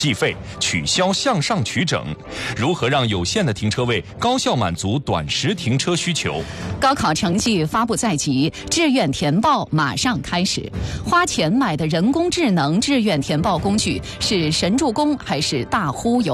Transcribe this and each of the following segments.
计费，取消向上取整，如何让有限的停车位高效满足短时停车需求？ 高考成绩发布在即，志愿填报马上开始。花钱买的人工智能志愿填报工具是神助攻还是大忽悠？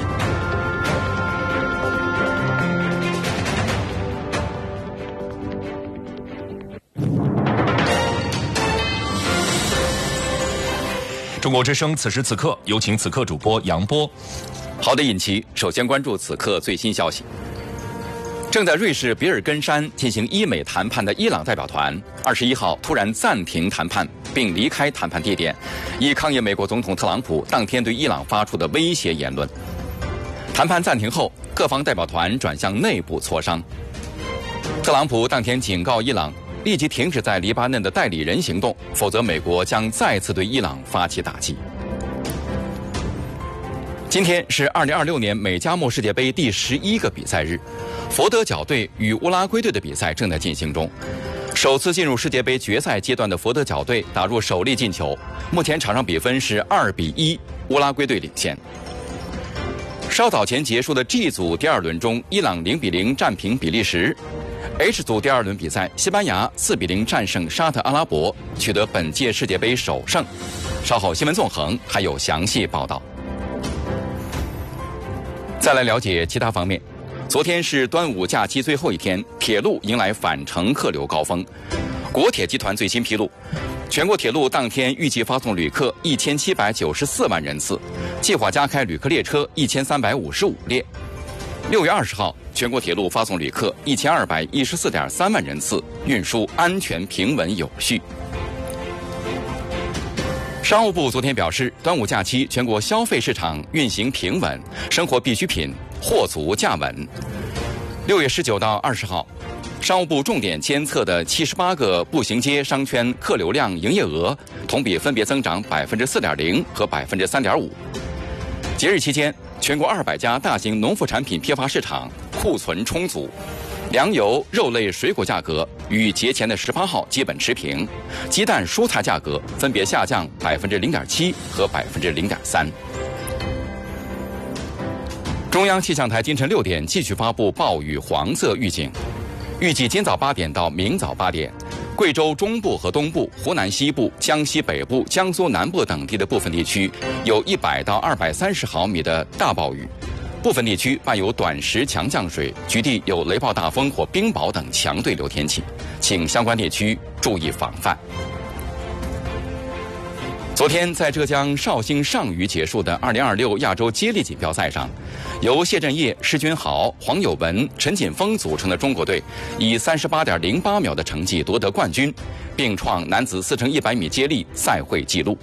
中国之声此时此刻，有请此刻主播杨波。 好的，尹奇，首先关注此刻最新消息。正在瑞士比尔根山进行伊美谈判的伊朗代表团，21号突然暂停谈判，并离开谈判地点，以抗议美国总统特朗普当天对伊朗发出的威胁言论。谈判暂停后，各方代表团转向内部磋商。特朗普当天警告伊朗，立即停止在黎巴嫩的代理人行动，否则美国将再次对伊朗发起打击。今天是2026年美加墨世界杯第11个比赛日，佛得角队与乌拉圭队的比赛正在进行中。首次进入世界杯决赛阶段的佛得角队打入首粒进球，目前场上比分是2-1，乌拉圭队领先。稍早前结束的 G 组第二轮中，伊朗0-0战平比利时。H 组第二轮比赛，西班牙4-0战胜沙特阿拉伯，取得本届世界杯首胜。稍后新闻纵横还有详细报道。再来了解其他方面。昨天是端午假期最后一天，铁路迎来返程客流高峰。国铁集团最新披露，全国铁路当天预计发送旅客1794万人次，计划加开旅客列车1355列。6月20号，全国铁路发送旅客1214.3万人次，运输安全平稳有序。商务部昨天表示，端午假期全国消费市场运行平稳，生活必需品货足价稳。6月19到20号，商务部重点监测的78个步行街商圈客流量营业额同比分别增长4.0%和3.5%。节日期间，全国200家大型农副产品批发市场库存充足，粮油、肉类、水果价格与节前的18号基本持平，鸡蛋、蔬菜价格分别下降0.7%和0.3%。中央气象台今晨6点继续发布暴雨黄色预警，预计今早8点到明早8点，贵州中部和东部、湖南西部、江西北部、江苏南部等地的部分地区有100到230毫米的大暴雨，部分地区伴有短时强降水，局地有雷暴大风或冰雹等强对流天气，请相关地区注意防范。昨天在浙江绍兴上虞结束的2026亚洲接力锦标赛上，由谢震业、施君豪、黄有文、陈锦锋组成的中国队以38.08秒的成绩夺得冠军，并创男子4×100米接力赛会纪录。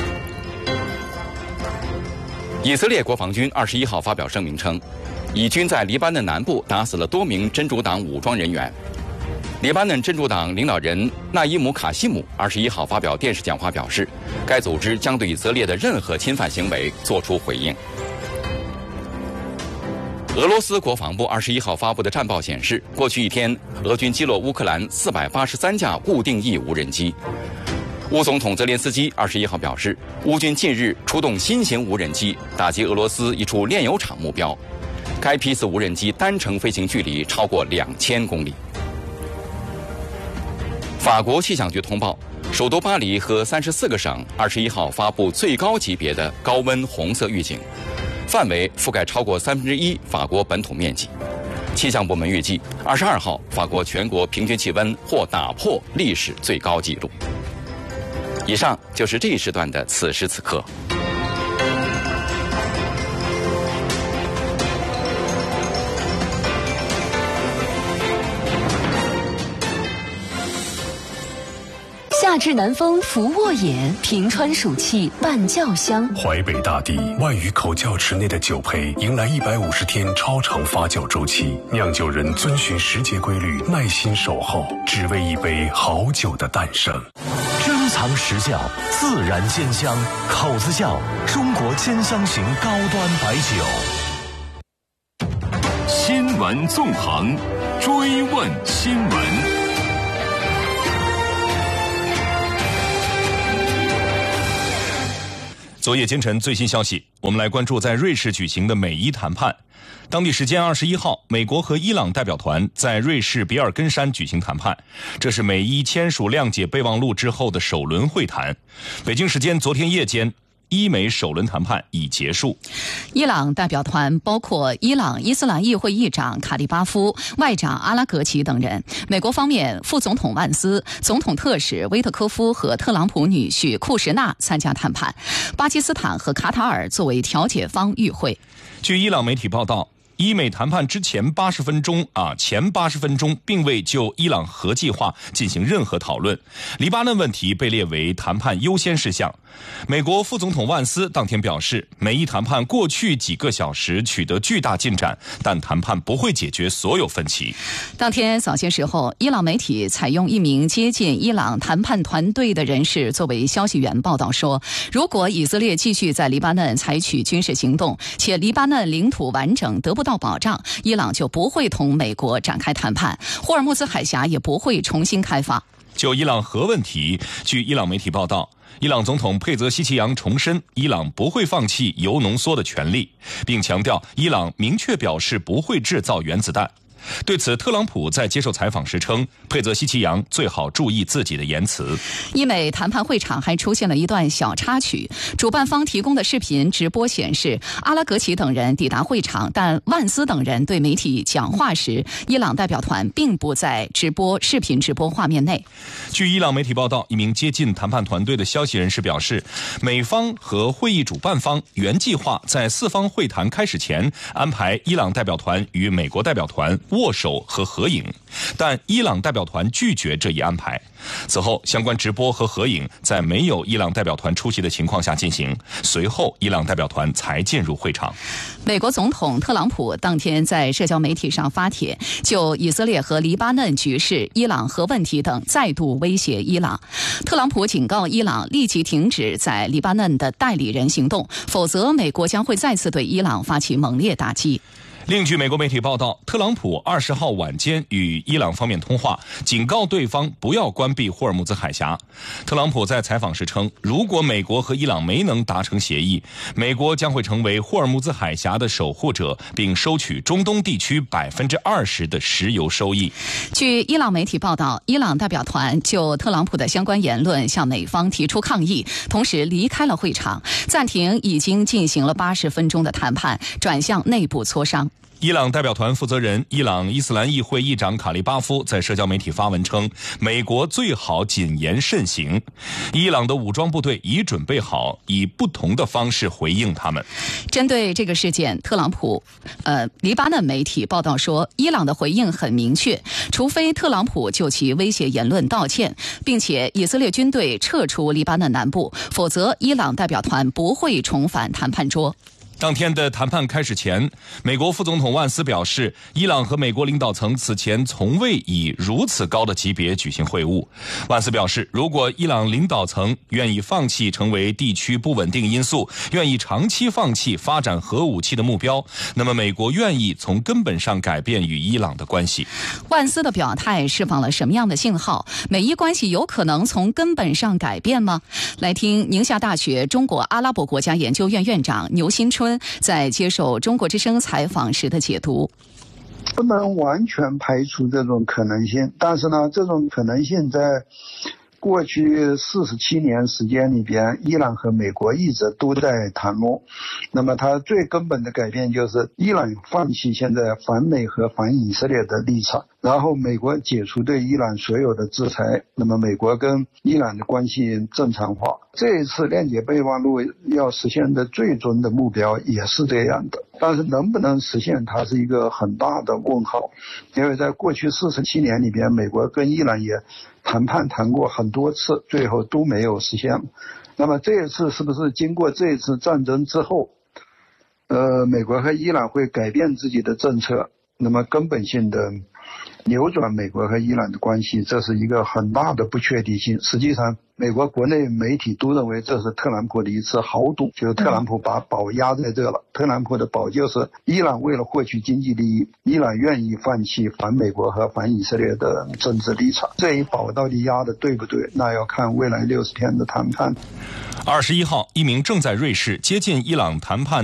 以色列国防军21号发表声明称，以军在黎巴嫩南部打死了多名真主党武装人员。黎巴嫩真主党领导人纳伊姆·卡西姆21号发表电视讲话表示，该组织将对以色列的任何侵犯行为作出回应。俄罗斯国防部21号发布的战报显示，过去一天，俄军击落乌克兰483架固定翼无人机。乌总统泽连斯基21号表示，乌军近日出动新型无人机打击俄罗斯一处炼油厂目标，该批次无人机单程飞行距离超过2000公里。法国气象局通报，首都巴黎和34个省21号发布最高级别的高温红色预警，范围覆盖超过1/3法国本土面积。气象部门预计，22号法国全国平均气温或打破历史最高纪录。以上就是这一时段的此时此刻。 夏至南风拂沃野，平川暑气伴教香。 淮北大地万余口窖池内的酒胚迎来150天超长发酵周期，酿酒人遵循时节规律，耐心守候，只为一杯好酒的诞生。 珍藏实窖，自然鲜香，口子窖中国兼香型高端白酒。 新闻纵横，追问新闻。 昨夜今晨最新消息，我们来关注在瑞士举行的美伊谈判。当地时间21号，美国和伊朗代表团在瑞士比尔根山举行谈判，这是美伊签署谅解备忘录之后的首轮会谈。北京时间昨天夜间，伊美首轮谈判已结束。 伊朗代表团包括伊朗伊斯兰议会议长卡利巴夫、外长阿拉格齐等人。美国方面，副总统万斯、总统特使威特科夫和特朗普女婿库什纳参加谈判。巴基斯坦和卡塔尔作为调解方与会。 据伊朗媒体报道，伊美谈判之前80分钟并未就伊朗核计划进行任何讨论，黎巴嫩问题被列为谈判优先事项。美国副总统万斯当天表示，美伊谈判过去几个小时取得巨大进展，但谈判不会解决所有分歧。 当天早些时候，伊朗媒体采用一名接近伊朗谈判团队的人士作为消息源报道说，如果以色列继续在黎巴嫩采取军事行动，且黎巴嫩领土完整得不到保障，伊朗就不会同美国展开谈判，霍尔木兹海峡也不会重新开放。 就伊朗核问题，据伊朗媒体报道，伊朗总统佩泽西奇扬重申，伊朗不会放弃铀浓缩的权利，并强调伊朗明确表示不会制造原子弹。对此，特朗普在接受采访时称，佩泽西奇扬最好注意自己的言辞。 伊美谈判会场还出现了一段小插曲，主办方提供的视频直播显示，阿拉格齐等人抵达会场，但万斯等人对媒体讲话时，伊朗代表团并不在视频直播画面内。 据伊朗媒体报道，一名接近谈判团队的消息人士表示，美方和会议主办方原计划在四方会谈开始前安排伊朗代表团与美国代表团握手和合影，但伊朗代表团拒绝这一安排。此后，相关直播和合影在没有伊朗代表团出席的情况下进行，随后伊朗代表团才进入会场。 美国总统特朗普当天在社交媒体上发帖，就以色列和黎巴嫩局势、伊朗核问题等再度威胁伊朗。特朗普警告伊朗立即停止在黎巴嫩的代理人行动，否则美国将会再次对伊朗发起猛烈打击。 另据美国媒体报道，特朗普20号晚间与伊朗方面通话，警告对方不要关闭霍尔木兹海峡。特朗普在采访时称，如果美国和伊朗没能达成协议，美国将会成为霍尔木兹海峡的守护者，并收取中东地区20%的石油收益。 据伊朗媒体报道，伊朗代表团就特朗普的相关言论向美方提出抗议，同时离开了会场，暂停已经进行了80分钟的谈判，转向内部磋商。 伊朗代表团负责人、伊朗伊斯兰议会议长卡利巴夫在社交媒体发文称，美国最好谨言慎行，伊朗的武装部队已准备好以不同的方式回应他们。 针对这个事件，黎巴嫩媒体报道说，伊朗的回应很明确，除非特朗普就其威胁言论道歉，并且以色列军队撤出黎巴嫩南部，否则伊朗代表团不会重返谈判桌。 当天的谈判开始前，美国副总统万斯表示，伊朗和美国领导层此前从未以如此高的级别举行会晤。万斯表示，如果伊朗领导层愿意放弃成为地区不稳定因素，愿意长期放弃发展核武器的目标，那么美国愿意从根本上改变与伊朗的关系。 万斯的表态释放了什么样的信号？美伊关系有可能从根本上改变吗？来听宁夏大学中国阿拉伯国家研究院院长牛新春在接受中国之声采访时的解读。 不能完全排除这种可能性，但是呢，这种可能性在过去47年时间里边，伊朗和美国一直都在谈论。那么它最根本的改变就是伊朗放弃现在反美和反以色列的立场，然后美国解除对伊朗所有的制裁，那么美国跟伊朗的关系正常化。这一次谅解备忘录要实现的最终的目标也是这样的，但是能不能实现它是一个很大的问号。因为在过去47年里边，美国跟伊朗也谈过很多次，最后都没有实现。那么这一次是不是经过这一次战争之后，美国和伊朗会改变自己的政策，那么根本性的扭转美国和伊朗的关系，这是一个很大的不确定性。实际上美国国内媒体都认为这是特朗普的一次豪赌，就是特朗普把宝压在这了。特朗普的宝就是伊朗为了获取经济利益，伊朗愿意放弃反美国和反以色列的政治立场。这一宝到底压的对不对？那要看未来60天的谈判。 21号，一名正在瑞士接近伊朗谈判